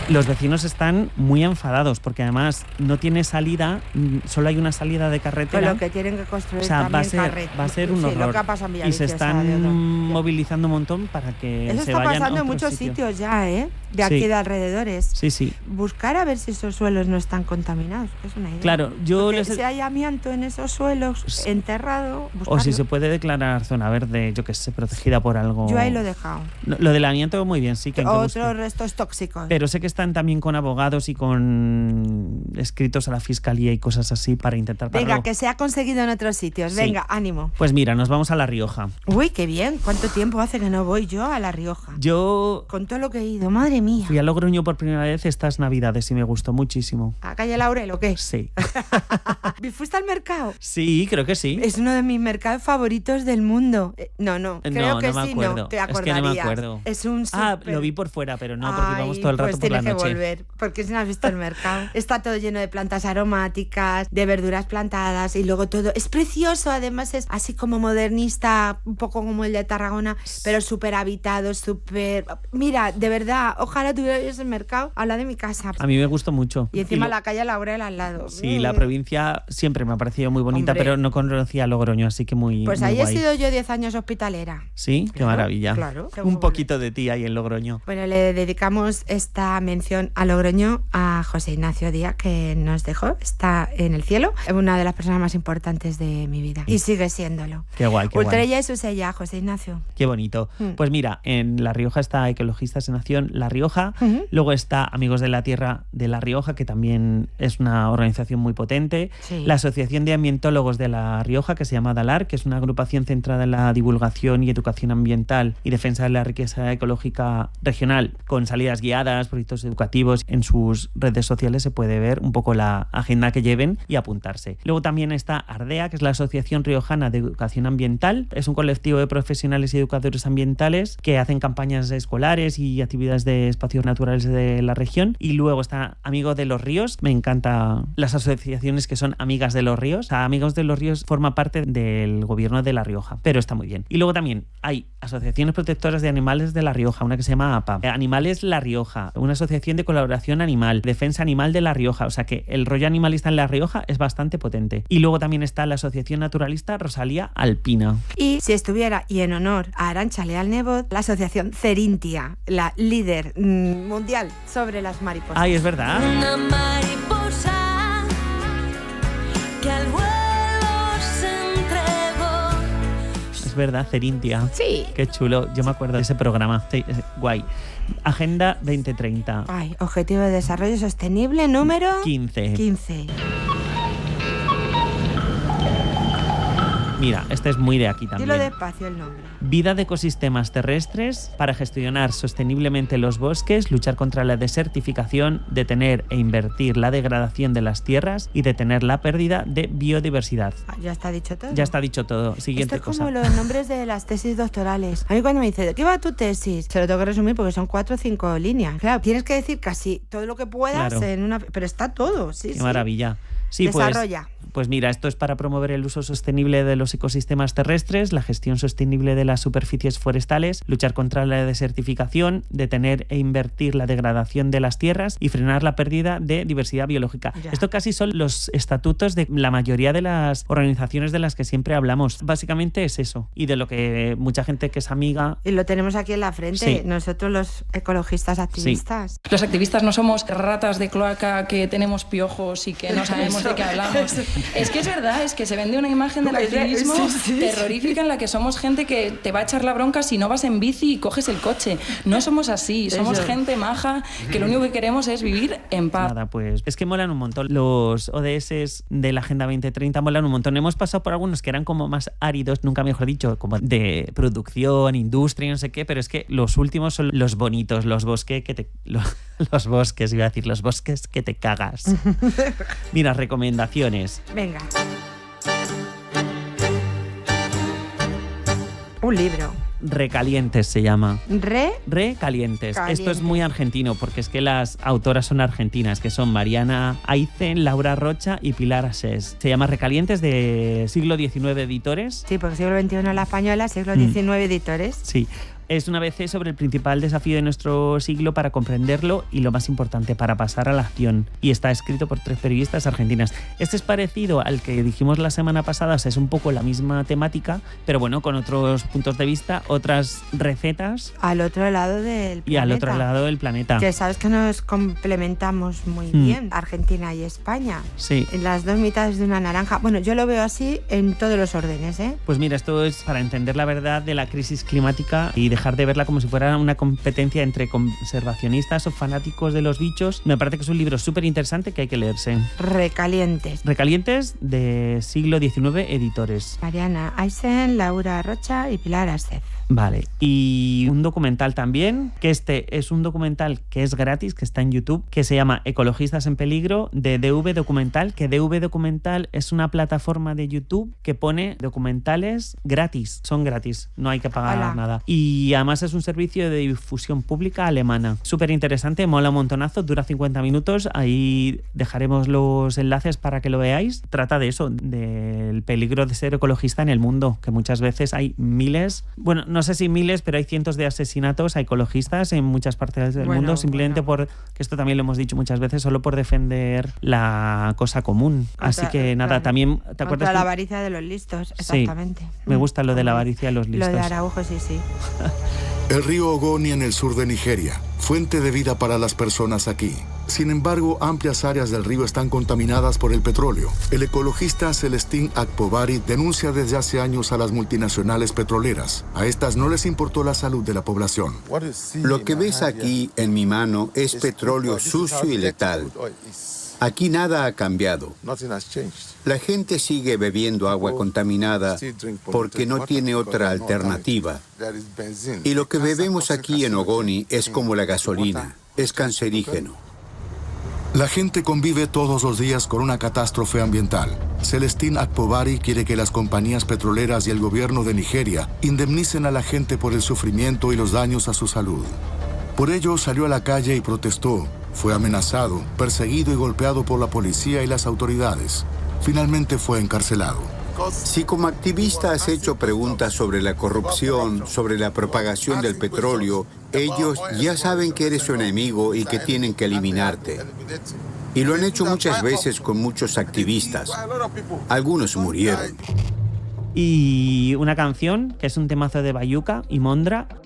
Los vecinos están muy enfadados porque además no tiene salida, solo hay una salida de carretera. Con lo que tienen que construir, o sea, también carretera. Va a ser un horror. Lo que ha pasado en y se están movilizando un montón para que eso se está vayan pasando a en otro muchos sitio. sitios ya, de aquí de alrededores. Sí. Buscar a ver si esos suelos no están contaminados, que es una idea. Claro, si hay amianto en esos suelos enterrado, buscarlo. O si se puede declarar zona verde, yo que sé, protegida por algo. Yo ahí lo he dejado. Lo del amianto muy bien, sí. Que otros restos tóxicos. Pero sé que están también con abogados y con escritos a la fiscalía y cosas así para intentar pararlo. Venga, que se ha conseguido en otros sitios. Sí. Venga, ánimo. Pues mira, nos vamos a La Rioja. Uy, qué bien. ¿Cuánto tiempo hace que no voy yo a La Rioja? Yo... Con todo lo que he ido, madre mía. Fui a Logroño por primera vez estas Navidades y me gustó muchísimo. ¿A Calle Laurel o qué? Sí. ¿Fuiste al mercado? Sí, creo que sí. Es uno de mis mercados favoritos del mundo. No, creo que no me sí, acuerdo. no. Te acordarías. Es que no me acuerdo. Es un lo vi por fuera, pero no, porque íbamos todo el rato por la noche. Pues tienes que volver, porque si no has visto el mercado. Está todo lleno de plantas aromáticas, de verduras plantadas y luego todo. Es precioso, además es así como modernista, un poco como el de Tarragona, pero súper habitado, súper... Mira, de verdad, ojalá tuviera yo ese mercado al lado de mi casa. A mí me gustó mucho. Y encima la calle Laurel al lado. Sí, la provincia siempre me ha parecido muy bonita, pero no conocía Logroño, así que muy Pues muy ahí guay. He sido yo 10 años hospitalera. Sí, qué maravilla. Claro. Un poquito de ti ahí en Logroño. Bueno, le dedicamos esta mención a Logroño a José Ignacio Díaz, que nos dejó, está en el cielo, una de las personas más importantes de mi vida. Y sigue siéndolo. Qué guay, qué Ultrella guay. y Susella, José Ignacio. Qué bonito. Pues mira, en La Rioja está Ecologistas en Acción La Rioja, luego está Amigos de la Tierra de La Rioja, que también es una organización muy potente, la Asociación de Ambientólogos de La Rioja, que se llama DALAR, que es una agrupación centrada en la divulgación y educación ambiental y defensa de la riqueza ecológica regional, con salidas guiadas, proyectos educativos. En sus redes sociales se puede ver un poco la agenda que lleven y apuntarse. Luego también está ARDEA, que es la Asociación Riojana de Educación Ambiental. Es un colectivo de profesionales y educadores ambientales que hacen campañas escolares y actividades de espacios naturales de la región. Y luego está Amigos de los Ríos. Me encantan las asociaciones que son amigas de los ríos. O sea, Amigos de los Ríos forma parte del gobierno de La Rioja, pero está muy bien. Y luego también hay asociaciones protectoras de animales de La Rioja, una que se llama APA, Animales La Rioja, una asociación de colaboración animal, Defensa Animal de La Rioja. O sea que el rollo animalista en La Rioja es bastante potente. Y luego también está la Asociación Naturalista Rosalía Alpina. Y si estuviera, y en honor a Arantxa Leal Nebot, la Asociación Cerintia, la líder mundial sobre las mariposas. Ay, es verdad. Una mariposa que al vuelo se entregó. Es verdad, Cerintia. Sí. Qué chulo. Yo me acuerdo de ese programa. Sí, guay. Agenda 2030. Ay, Objetivo de Desarrollo Sostenible número 15. 15. Mira, este es muy de aquí también. Dilo despacio el nombre. Vida de ecosistemas terrestres para gestionar sosteniblemente los bosques, luchar contra la desertificación, detener e invertir la degradación de las tierras y detener la pérdida de biodiversidad. Ya está dicho todo. Ya está dicho todo. Siguiente Esto es cosa. como los nombres de las tesis doctorales. A mí cuando me dice, ¿de qué va tu tesis? Se lo tengo que resumir porque son 4 o 5 líneas. Claro, tienes que decir casi todo lo que puedas en una... Pero está todo, sí. Qué maravilla. Sí, desarrolla. Pues mira, esto es para promover el uso sostenible de los ecosistemas terrestres, la gestión sostenible de las superficies forestales, luchar contra la desertificación, detener e invertir la degradación de las tierras y frenar la pérdida de diversidad biológica. Ya. Esto casi son los estatutos de la mayoría de las organizaciones de las que siempre hablamos. Básicamente es eso. Y de lo que mucha gente que es amiga... Y lo tenemos aquí en la frente, nosotros los ecologistas activistas. Sí. Los activistas no somos ratas de cloaca que tenemos piojos y que no sabemos de qué hablamos. Es que es verdad, es que se vende una imagen del activismo terrorífica en la que somos gente que te va a echar la bronca si no vas en bici y coges el coche. No somos así, somos gente maja que lo único que queremos es vivir en paz. Nada, pues es que molan un montón. Los ODS de la Agenda 2030 molan un montón. Hemos pasado por algunos que eran como más áridos, nunca mejor dicho, como de producción, industria, no sé qué, pero es que los últimos son los bonitos, los bosques que te... Los bosques, iba a decir, los bosques que te cagas. Mira, recomendaciones. Venga. Un libro. Recalientes se llama. Calientes. Recalientes. Esto es muy argentino porque es que las autoras son argentinas, que son Mariana Aicen, Laura Rocha y Pilar Asés. Se llama Recalientes, de siglo XIX editores. Sí, porque siglo XXI la española, siglo XIX editores. Sí. Es una ABC sobre el principal desafío de nuestro siglo para comprenderlo y lo más importante, para pasar a la acción. Y está escrito por 3 periodistas argentinas. Este es parecido al que dijimos la semana pasada, o sea, es un poco la misma temática, pero bueno, con otros puntos de vista, otras recetas. Al otro lado del planeta. Y al otro lado del planeta. Que sabes que nos complementamos muy bien, Argentina y España. Sí. En las dos mitades de una naranja. Bueno, yo lo veo así en todos los órdenes, ¿eh? Pues mira, esto es para entender la verdad de la crisis climática y dejar de verla como si fuera una competencia entre conservacionistas o fanáticos de los bichos. Me parece que es un libro súper interesante que hay que leerse. Recalientes. Recalientes, de siglo XIX, editores. Mariana Aysen, Laura Rocha y Pilar Ascez. Vale, y un documental también, que este es un documental que es gratis, que está en YouTube, que se llama Ecologistas en Peligro, de DV Documental, que DV Documental es una plataforma de YouTube que pone documentales gratis, son gratis, no hay que pagar nada. Y además es un servicio de difusión pública alemana. Súper interesante, mola un montonazo, dura 50 minutos, ahí dejaremos los enlaces para que lo veáis. Trata de eso, del peligro de ser ecologista en el mundo, que muchas veces hay miles, bueno, no sé si miles, pero hay cientos de asesinatos a ecologistas en muchas partes del mundo, simplemente por, que esto también lo hemos dicho muchas veces, solo por defender la cosa común. Así que nada, también, ¿te acuerdas? Contra la avaricia de los listos, exactamente. Sí, me gusta lo de la avaricia de los listos. Lo de Araujo, sí. El río Ogoni en el sur de Nigeria, fuente de vida para las personas aquí. Sin embargo, amplias áreas del río están contaminadas por el petróleo. El ecologista Celestín Akpobari denuncia desde hace años a las multinacionales petroleras. A estas no les importó la salud de la población. Lo que ves aquí en mi mano es petróleo sucio y letal. Aquí nada ha cambiado. La gente sigue bebiendo agua contaminada porque no tiene otra alternativa. Y lo que bebemos aquí en Ogoni es como la gasolina, es cancerígeno. La gente convive todos los días con una catástrofe ambiental. Celestín Akpobari quiere que las compañías petroleras y el gobierno de Nigeria indemnicen a la gente por el sufrimiento y los daños a su salud. Por ello salió a la calle y protestó. Fue amenazado, perseguido y golpeado por la policía y las autoridades. Finalmente fue encarcelado. Si como activista has hecho preguntas sobre la corrupción, sobre la propagación del petróleo, ellos ya saben que eres su enemigo y que tienen que eliminarte. Y lo han hecho muchas veces con muchos activistas. Algunos murieron. Y una canción que es un temazo de Bayuca y Mondra,